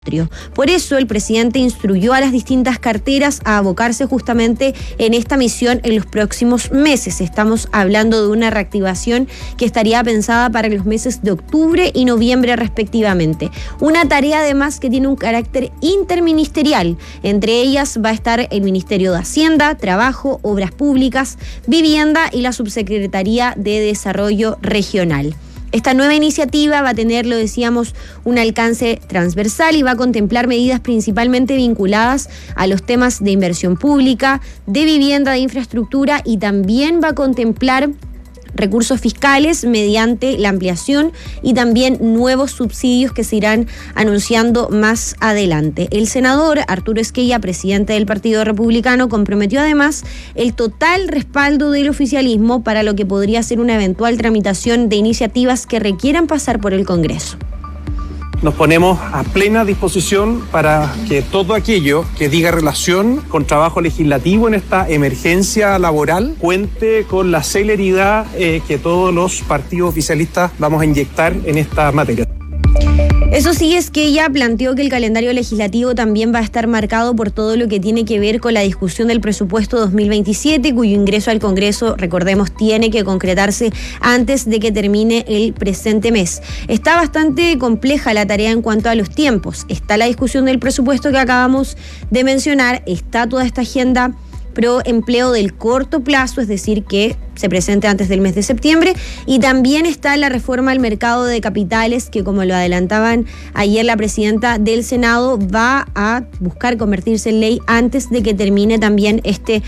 Por eso el presidente instruyó a las distintas carteras a abocarse justamente en esta misión en los próximos meses. Estamos hablando de una reactivación que estaría pensada para los meses de octubre y noviembre respectivamente. Una tarea además que tiene un carácter interministerial. Entre ellas va a estar el Ministerio de Hacienda, Trabajo, Obras Públicas, Vivienda y la Subsecretaría de Desarrollo Regional. Esta nueva iniciativa va a tener, lo decíamos, un alcance transversal y va a contemplar medidas principalmente vinculadas a los temas de inversión pública, de vivienda, de infraestructura y también va a contemplar recursos fiscales mediante la ampliación y también nuevos subsidios que se irán anunciando más adelante. El senador Arturo Esquella, presidente del Partido Republicano, comprometió además el total respaldo del oficialismo para lo que podría ser una eventual tramitación de iniciativas que requieran pasar por el Congreso. Nos ponemos a plena disposición para que todo aquello que diga relación con trabajo legislativo en esta emergencia laboral cuente con la celeridad que todos los partidos oficialistas vamos a inyectar en esta materia. Eso sí, es que ella planteó que el calendario legislativo también va a estar marcado por todo lo que tiene que ver con la discusión del presupuesto 2027, cuyo ingreso al Congreso, recordemos, tiene que concretarse antes de que termine el presente mes. Está bastante compleja la tarea en cuanto a los tiempos. Está la discusión del presupuesto que acabamos de mencionar, está toda esta agenda pro empleo del corto plazo, es decir, que se presente antes del mes de septiembre, y también está la reforma al mercado de capitales que, como lo adelantaban ayer la presidenta del Senado, va a buscar convertirse en ley antes de que termine también este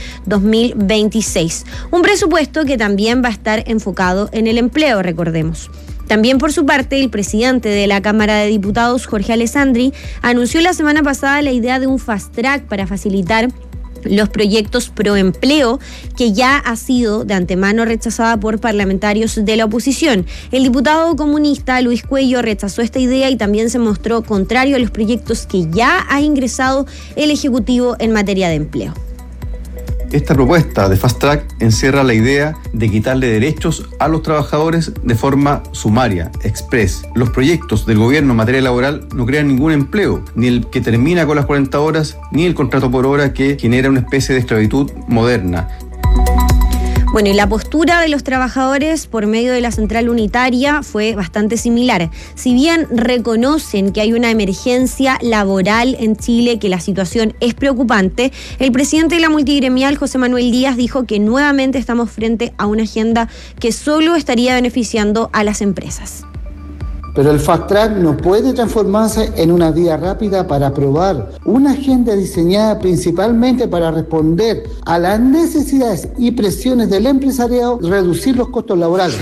2026. Un presupuesto que también va a estar enfocado en el empleo, recordemos. También, por su parte, el presidente de la Cámara de Diputados, Jorge Alessandri, anunció la semana pasada la idea de un fast track para facilitar los proyectos pro empleo, que ya ha sido de antemano rechazada por parlamentarios de la oposición. El diputado comunista Luis Cuello rechazó esta idea y también se mostró contrario a los proyectos que ya ha ingresado el Ejecutivo en materia de empleo. Esta propuesta de Fast Track encierra la idea de quitarle derechos a los trabajadores de forma sumaria, express. Los proyectos del gobierno en materia laboral no crean ningún empleo, ni el que termina con las 40 horas, ni el contrato por hora que genera una especie de esclavitud moderna. Bueno, y la postura de los trabajadores por medio de la central unitaria fue bastante similar. Si bien reconocen que hay una emergencia laboral en Chile, que la situación es preocupante, el presidente de la multigremial, José Manuel Díaz, dijo que nuevamente estamos frente a una agenda que solo estaría beneficiando a las empresas. Pero el Fast Track no puede transformarse en una vía rápida para aprobar una agenda diseñada principalmente para responder a las necesidades y presiones del empresariado, reducir los costos laborales.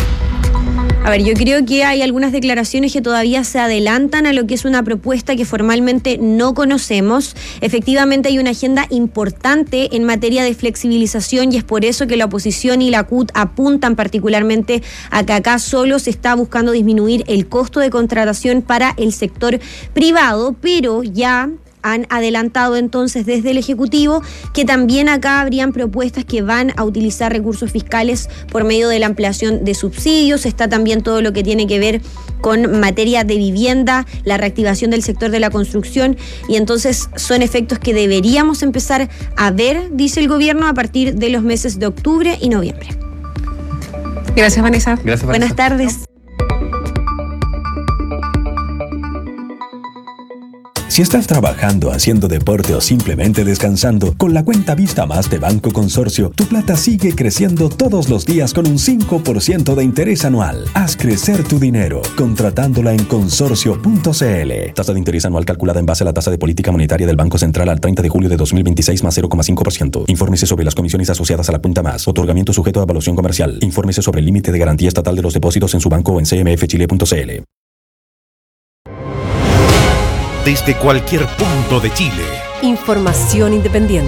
A ver, yo creo que hay algunas declaraciones que todavía se adelantan a lo que es una propuesta que formalmente no conocemos. Efectivamente hay una agenda importante en materia de flexibilización y es por eso que la oposición y la CUT apuntan particularmente a que acá solo se está buscando disminuir el costo de contratación para el sector privado, pero ya han adelantado entonces desde el Ejecutivo que también acá habrían propuestas que van a utilizar recursos fiscales por medio de la ampliación de subsidios. Está también todo lo que tiene que ver con materia de vivienda, la reactivación del sector de la construcción, y entonces son efectos que deberíamos empezar a ver, dice el gobierno, a partir de los meses de octubre y noviembre. Gracias, Vanessa. Gracias, Vanessa. Buenas tardes. Si estás trabajando, haciendo deporte o simplemente descansando, con la cuenta Vista Más de Banco Consorcio, tu plata sigue creciendo todos los días con un 5% de interés anual. Haz crecer tu dinero contratándola en consorcio.cl. Tasa de interés anual calculada en base a la tasa de política monetaria del Banco Central al 30 de julio de 2026 más 0,5%. Infórmese sobre las comisiones asociadas a la cuenta Más. Otorgamiento sujeto a evaluación comercial. Infórmese sobre el límite de garantía estatal de los depósitos en su banco o en cmfchile.cl. Desde cualquier punto de Chile. Información independiente.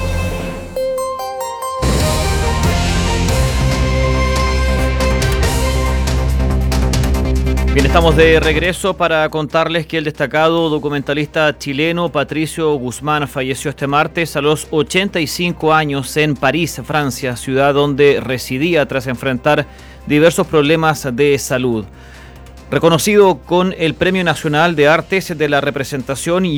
Bien, estamos de regreso para contarles que el destacado documentalista chileno Patricio Guzmán falleció este martes a los 85 años en París, Francia, ciudad donde residía tras enfrentar diversos problemas de salud. reconocido con el Premio Nacional de Artes de la Representación